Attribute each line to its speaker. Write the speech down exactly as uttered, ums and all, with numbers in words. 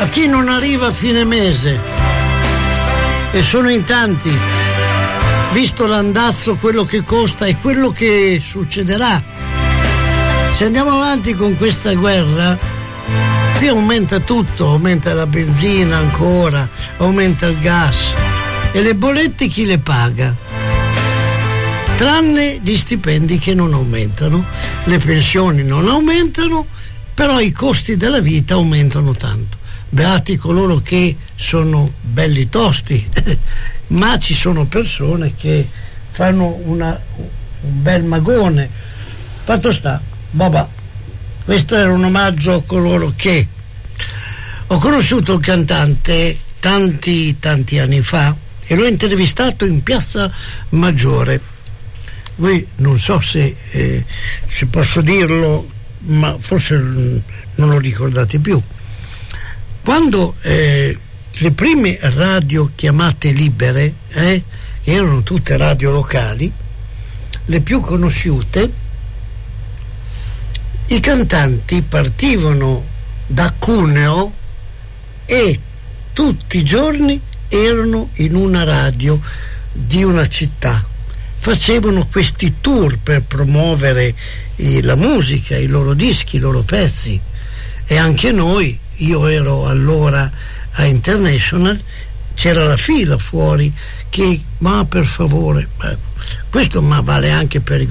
Speaker 1: chi non arriva a fine mese, e sono in tanti, visto l'andazzo, quello che costa e quello che succederà. Se andiamo avanti con questa guerra, qui aumenta tutto, aumenta la benzina ancora, aumenta il gas, e le bollette chi le paga? Tranne gli stipendi che non aumentano, le pensioni non aumentano, però i costi della vita aumentano tanto. Beati coloro che sono belli tosti, ma ci sono persone che fanno una, un bel magone. Fatto sta, babà, questo era un omaggio a coloro che... Ho conosciuto un cantante tanti tanti anni fa e l'ho intervistato in Piazza Maggiore. Voi non so se, eh, se posso dirlo, ma forse non lo ricordate più. Quando eh, le prime radio chiamate libere, eh, che erano tutte radio locali, le più conosciute, i cantanti partivano da Cuneo e tutti i giorni erano in una radio di una città. Facevano questi tour per promuovere eh, la musica, i loro dischi, i loro pezzi. E anche noi, io ero allora a International, c'era la fila fuori che, ma per favore, questo ma vale anche per i